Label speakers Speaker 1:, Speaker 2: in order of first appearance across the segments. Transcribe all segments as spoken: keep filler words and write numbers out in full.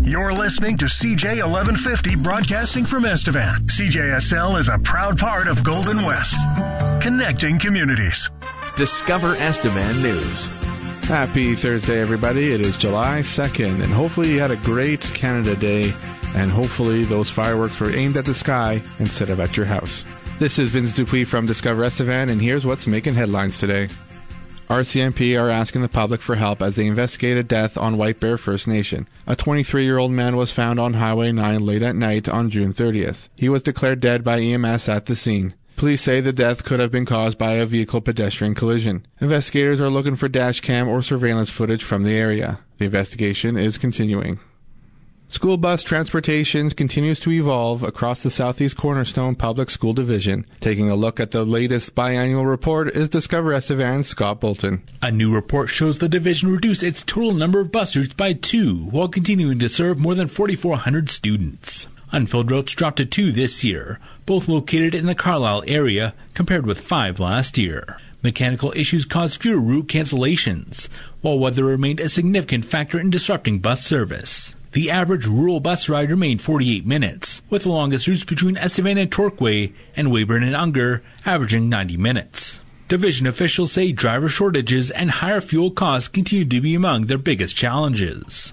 Speaker 1: You're listening to C J eleven fifty broadcasting from Estevan. C J S L is a proud part of Golden West, connecting communities.
Speaker 2: Discover Estevan News.
Speaker 3: Happy Thursday, everybody. It is July second, and hopefully you had a great Canada Day, and hopefully those fireworks were aimed at the sky instead of at your house. This is Vince Dupuis from Discover Estevan, and here's what's making headlines today. R C M P are asking the public for help as they investigate a death on White Bear First Nation. A twenty-three-year-old man was found on Highway nine late at night on June thirtieth. He was declared dead by E M S at the scene. Police say the death could have been caused by a vehicle-pedestrian collision. Investigators are looking for dash cam or surveillance footage from the area. The investigation is continuing. School bus transportation continues to evolve across the Southeast Cornerstone Public School Division. Taking a look at the latest biannual report is Discover Estevan's Scott Bolton.
Speaker 4: A new report shows the division reduced its total number of bus routes by two, while continuing to serve more than forty-four hundred students. Unfilled routes dropped to two this year, both located in the Carlisle area, compared with five last year. Mechanical issues caused fewer route cancellations, while weather remained a significant factor in disrupting bus service. The average rural bus ride remained forty-eight minutes, with the longest routes between Estevan and Torquay and Weyburn and Unger averaging ninety minutes. Division officials say driver shortages and higher fuel costs continue to be among their biggest challenges.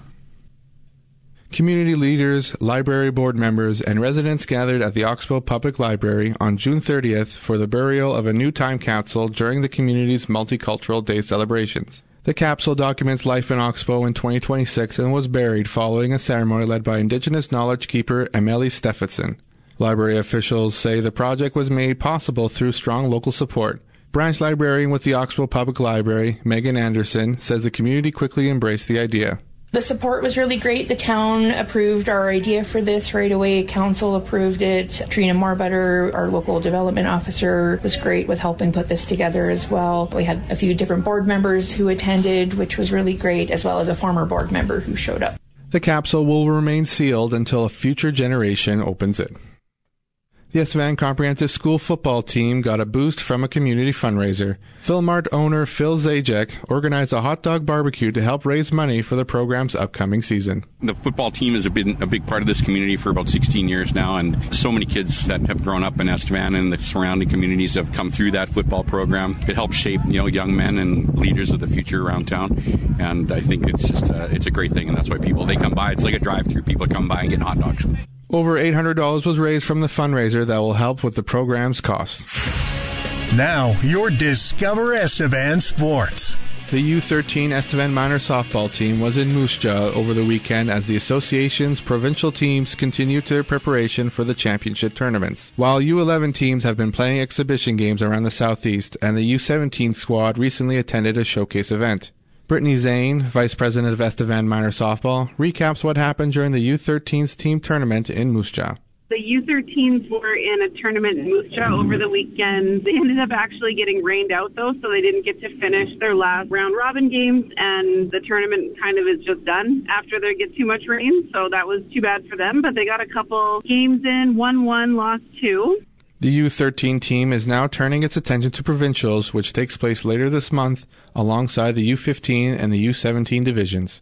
Speaker 3: Community leaders, library board members, and residents gathered at the Oxbow Public Library on June thirtieth for the burial of a new time capsule during the community's Multicultural Day celebrations. The capsule documents life in Oxbow in twenty twenty-six and was buried following a ceremony led by Indigenous knowledge keeper Amelie Steffensen. Library officials say the project was made possible through strong local support. Branch librarian with the Oxbow Public Library, Megan Anderson, says the community quickly embraced the idea.
Speaker 5: The support was really great. The town approved our idea for this right away. Council approved it. Trina Marbutter, our local development officer, was great with helping put this together as well. We had a few different board members who attended, which was really great, as well as a former board member who showed up.
Speaker 3: The capsule will remain sealed until a future generation opens it. The Estevan Comprehensive School football team got a boost from a community fundraiser. Philmart owner Phil Zajac organized a hot dog barbecue to help raise money for the program's upcoming season.
Speaker 6: The football team has been a big part of this community for about sixteen years now, and so many kids that have grown up in Estevan and the surrounding communities have come through that football program. It helps shape, you know, young men and leaders of the future around town, and I think it's just uh, it's a great thing, and that's why people, they come by. It's like a drive-through. People come by and get hot dogs.
Speaker 3: Over eight hundred dollars was raised from the fundraiser that will help with the program's costs.
Speaker 1: Now, your Discover Estevan Sports.
Speaker 3: The U thirteen Estevan Minor softball team was in Moose Jaw over the weekend as the association's provincial teams continue their preparation for the championship tournaments, while U eleven teams have been playing exhibition games around the southeast, and the U seventeen squad recently attended a showcase event. Brittany Zane, Vice President of Estevan Minor Softball, recaps what happened during the U thirteen's team tournament in Moose Jaw.
Speaker 7: The U thirteens were in a tournament in Moose Jaw over the weekend. They ended up actually getting rained out, though, so they didn't get to finish their last round-robin games, and the tournament kind of is just done after they get too much rain, so that was too bad for them. But they got a couple games in, won one, lost two.
Speaker 3: The U thirteen team is now turning its attention to provincials, which takes place later this month, alongside the U fifteen and the U seventeen divisions.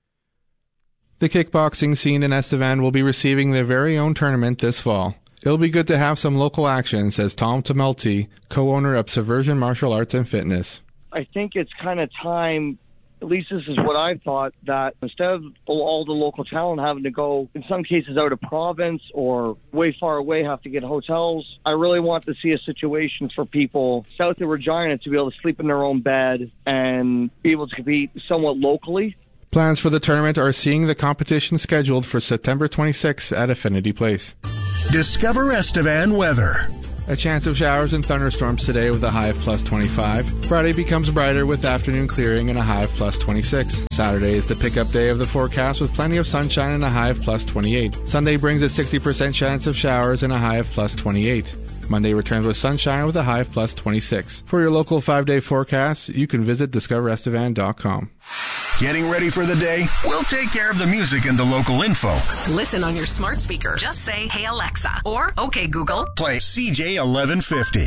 Speaker 3: The kickboxing scene in Estevan will be receiving their very own tournament this fall. It'll be good to have some local action, says Tom Tumulty, co-owner of Subversion Martial Arts and Fitness.
Speaker 8: I think it's kind of time, at least this is what I thought, that instead of all the local talent having to go, in some cases, out of province or way far away, have to get hotels, I really want to see a situation for people south of Regina to be able to sleep in their own bed and be able to compete somewhat locally.
Speaker 3: Plans for the tournament are seeing the competition scheduled for September twenty-sixth at Affinity Place.
Speaker 1: Discover Estevan weather.
Speaker 3: A chance of showers and thunderstorms today with a high of plus twenty-five. Friday becomes brighter with afternoon clearing and a high of plus twenty-six. Saturday is the pickup day of the forecast with plenty of sunshine and a high of plus twenty-eight. Sunday brings a sixty percent chance of showers and a high of plus twenty-eight. Monday returns with sunshine with a high of plus twenty-six. For your local five-day forecast, you can visit discover estevan dot com.
Speaker 1: Getting ready for the day? We'll take care of the music and the local info.
Speaker 9: Listen on your smart speaker. Just say, "Hey Alexa," or "Okay Google."
Speaker 1: Play C J eleven fifty.